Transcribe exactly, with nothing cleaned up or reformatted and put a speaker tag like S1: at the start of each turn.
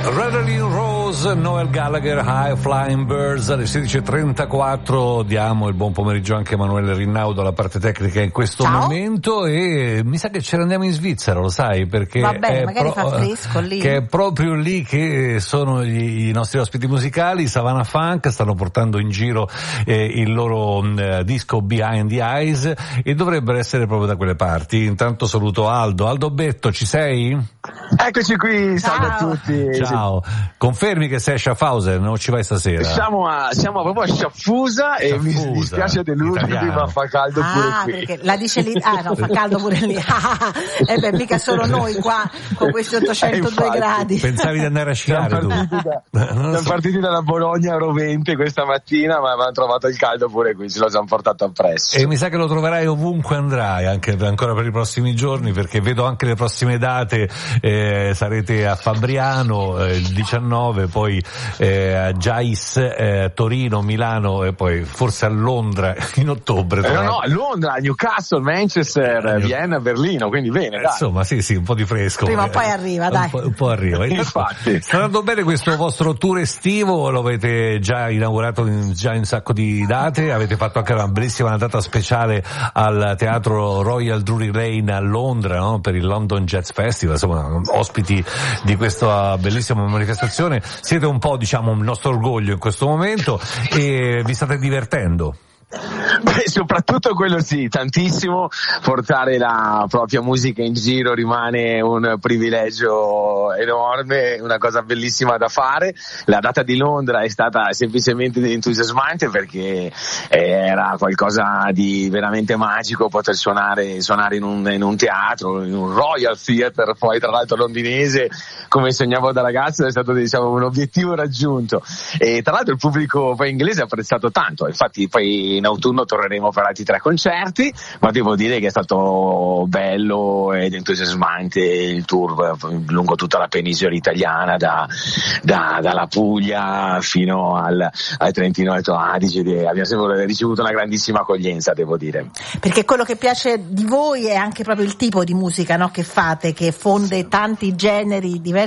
S1: Marilyn Rose, Noel Gallagher, High Flying Birds. Alle sedici e trentaquattro diamo il buon pomeriggio anche a Emanuele Rinnaudo alla parte tecnica in questo
S2: Ciao.
S1: momento, e mi sa che ce ne andiamo in Svizzera, lo sai, perché
S2: va bene,
S1: è
S2: magari
S1: pro-
S2: fa fresco lì,
S1: che è proprio lì che sono gli, i nostri ospiti musicali. Savannah Funk stanno portando in giro eh, il loro eh, disco Behind the Eyes e dovrebbero essere proprio da quelle parti. Intanto saluto Aldo. Aldo Betto, ci sei?
S3: Eccoci qui, salve
S2: Ciao.
S3: a tutti.
S1: Ciao, confermi che sei a Schaffhausen, non ci vai stasera?
S3: Siamo, a, siamo proprio a Sciaffusa e mi
S1: Sciaffusa,
S3: dispiace deludervi,
S1: italiano.
S3: ma fa caldo
S2: ah,
S3: pure qui.
S2: perché la dice lì, ah no, fa caldo pure lì. E beh, mica solo noi qua con questi ottocentodue
S3: infatti.
S2: gradi.
S1: Pensavi di andare a
S3: Siamo
S1: sciare tu?
S3: partiti, da,
S1: Non lo
S3: siamo
S1: so.
S3: partiti dalla Bologna a Rovente questa mattina, ma abbiamo trovato il caldo pure qui, ce lo siamo portato appresso.
S1: E mi sa che lo troverai ovunque andrai, anche ancora per i prossimi giorni, perché vedo anche le prossime date. Eh, sarete a Fabriano eh, il diciannove, poi eh, a Gais, eh, Torino, Milano e poi forse a Londra in ottobre.
S3: Eh,
S1: tra
S3: no, no, Londra, Newcastle, Manchester,
S1: Eh,
S3: Vienna, Berlino, quindi bene,
S1: Eh,
S3: dai.
S1: Insomma, sì, sì, un po' di fresco.
S2: Prima o poi arriva, dai.
S1: Un po', un po' arriva.
S3: Infatti.
S1: Sta andando bene questo vostro tour estivo? Lo avete già inaugurato in, già in un sacco di date? Avete fatto anche una bellissima data speciale al teatro Royal Drury Lane a Londra, no? Per il London Jazz Festival, insomma, ospiti di questa bellissima manifestazione. Siete un po', diciamo, il nostro orgoglio in questo momento e vi state divertendo.
S3: Beh, soprattutto quello sì, tantissimo. Portare la propria musica in giro rimane un privilegio enorme, una cosa bellissima da fare. La data di Londra è stata semplicemente entusiasmante perché era qualcosa di veramente magico poter suonare, suonare in un, in un teatro, in un Royal Theatre, poi tra l'altro londinese, come sognavo da ragazzo. È stato, diciamo, un obiettivo raggiunto, e tra l'altro il pubblico poi inglese ha apprezzato tanto. Infatti poi in autunno torneremo per altri tre concerti, ma devo dire che è stato bello ed entusiasmante il tour lungo tutta la penisola italiana, da, da, dalla Puglia fino al, al Trentino Alto Adige. Abbiamo sempre ricevuto una grandissima accoglienza, devo dire.
S2: Perché quello che piace di voi è anche proprio il tipo di musica, no, che fate, che fonde tanti generi diversi